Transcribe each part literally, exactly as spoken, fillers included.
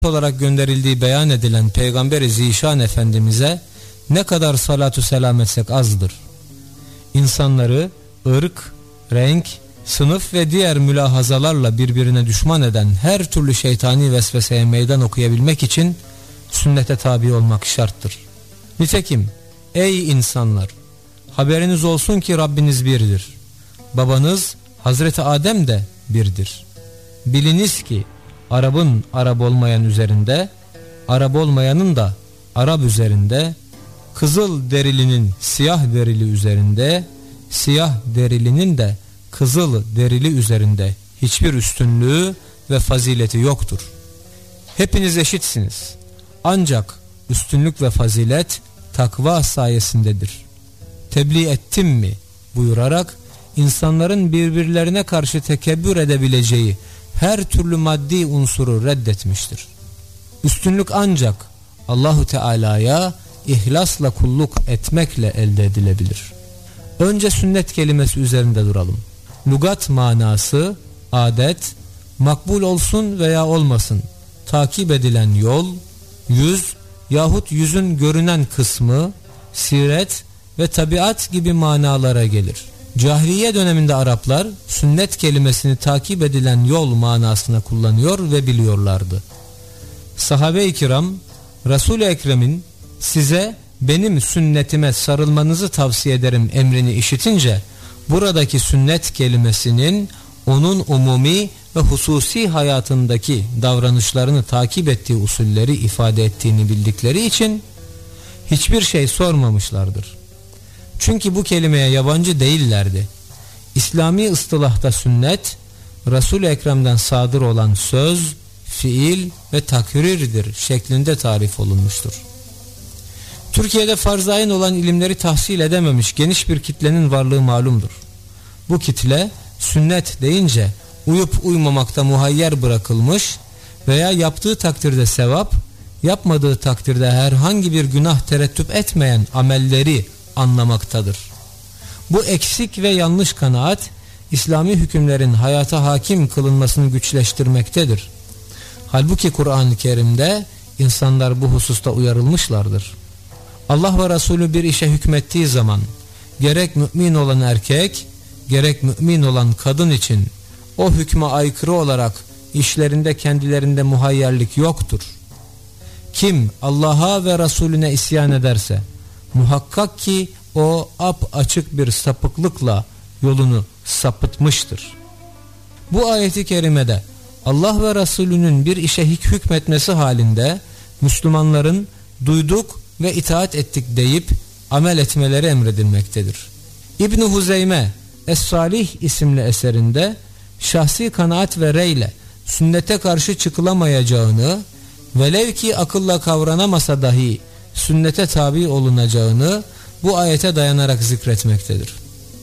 olarak gönderildiği beyan edilen Peygamber-i Zişan Efendimiz'e ne kadar salatu selam etsek azdır. İnsanları ırk, renk, sınıf ve diğer mülahazalarla birbirine düşman eden her türlü şeytani vesveseye meydan okuyabilmek için sünnete tabi olmak şarttır. Nitekim ey insanlar, haberiniz olsun ki Rabbiniz birdir. Babanız Hazreti Adem de birdir. Biliniz ki Arap'ın Arap olmayan üzerinde, Arap olmayanın da Arap üzerinde, kızıl derilinin siyah derili üzerinde, siyah derilinin de kızıl derili üzerinde hiçbir üstünlüğü ve fazileti yoktur. Hepiniz eşitsiniz. Ancak üstünlük ve fazilet takva sayesindedir. Tebliğ ettim mi buyurarak insanların birbirlerine karşı tekebbür edebileceği her türlü maddi unsuru reddetmiştir. Üstünlük ancak Allahu Teala'ya ihlasla kulluk etmekle elde edilebilir. Önce sünnet kelimesi üzerinde duralım. Lügat manası adet, makbul olsun veya olmasın, takip edilen yol, yüz yahut yüzün görünen kısmı, siret ve tabiat gibi manalara gelir. Cahiliye döneminde Araplar sünnet kelimesini takip edilen yol manasına kullanıyor ve biliyorlardı. Sahabe-i kiram Resul-i Ekrem'in size benim sünnetime sarılmanızı tavsiye ederim emrini işitince buradaki sünnet kelimesinin onun umumi ve hususi hayatındaki davranışlarını takip ettiği usulleri ifade ettiğini bildikleri için hiçbir şey sormamışlardır. Çünkü bu kelimeye yabancı değillerdi. İslami ıstılahta sünnet, Resul-i Ekrem'den sadır olan söz, fiil ve takrirdir şeklinde tarif olunmuştur. Türkiye'de farz-ı olan ilimleri tahsil edememiş geniş bir kitlenin varlığı malumdur. Bu kitle sünnet deyince uyup uymamakta muhayyer bırakılmış veya yaptığı takdirde sevap, yapmadığı takdirde herhangi bir günah terettüp etmeyen amelleri anlamaktadır. Bu eksik ve yanlış kanaat İslami hükümlerin hayata hakim kılınmasını güçleştirmektedir. Halbuki Kur'an-ı Kerim'de insanlar bu hususta uyarılmışlardır. Allah ve Resulü bir işe hükmettiği zaman gerek mümin olan erkek gerek mümin olan kadın için o hükme aykırı olarak işlerinde kendilerinde muhayyerlik yoktur. Kim Allah'a ve Resulüne isyan ederse muhakkak ki o ap açık bir sapıklıkla yolunu sapıtmıştır. Bu ayeti kerimede Allah ve Resulünün bir işe hükmetmesi halinde Müslümanların duyduk ve itaat ettik deyip amel etmeleri emredilmektedir. İbn Huzeyme Es-Salih isimli eserinde şahsi kanaat ve reyle sünnete karşı çıkılamayacağını, velev ki akılla kavranamasa dahi sünnete tabi olunacağını bu ayete dayanarak zikretmektedir.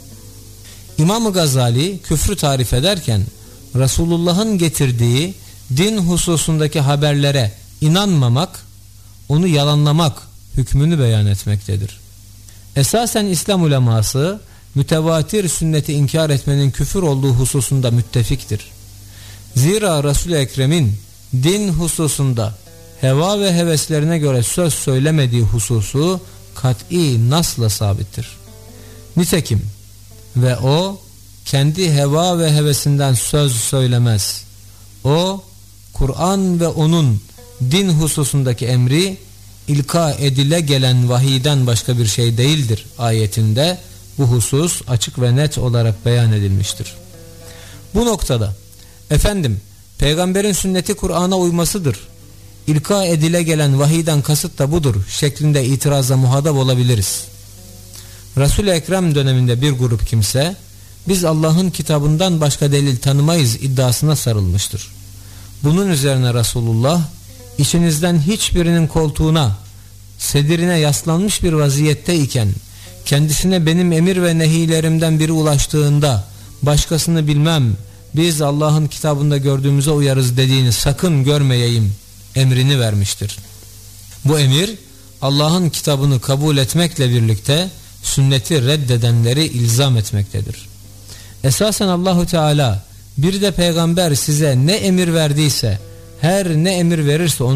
İmam-ı Gazali küfrü tarif ederken Resulullah'ın getirdiği din hususundaki haberlere inanmamak, onu yalanlamak hükmünü beyan etmektedir. Esasen İslam uleması mütevatir sünneti inkar etmenin küfür olduğu hususunda müttefiktir. Zira Resul-i Ekrem'in din hususunda heva ve heveslerine göre söz söylemediği hususu kat'i nasla sabittir. Nitekim ve o kendi heva ve hevesinden söz söylemez. O Kur'an ve onun din hususundaki emri ilka edile gelen vahiyden başka bir şey değildir ayetinde bu husus açık ve net olarak beyan edilmiştir. Bu noktada efendim peygamberin sünneti Kur'an'a uymasıdır, İlka edile gelen vahiyden kasıt da budur şeklinde itirazla muhatap olabiliriz. Resul-i Ekrem döneminde bir grup kimse biz Allah'ın kitabından başka delil tanımayız iddiasına sarılmıştır. Bunun üzerine Resulullah içinizden hiçbirinin koltuğuna, sedirine yaslanmış bir vaziyette iken kendisine benim emir ve nehilerimden biri ulaştığında başkasını bilmem, biz Allah'ın kitabında gördüğümüze uyarız dediğini sakın görmeyeyim emrini vermiştir. Bu emir Allah'ın kitabını kabul etmekle birlikte sünneti reddedenleri ilzam etmektedir. Esasen Allahu Teala bir de peygamber size ne emir verdiyse her ne emir verirse onu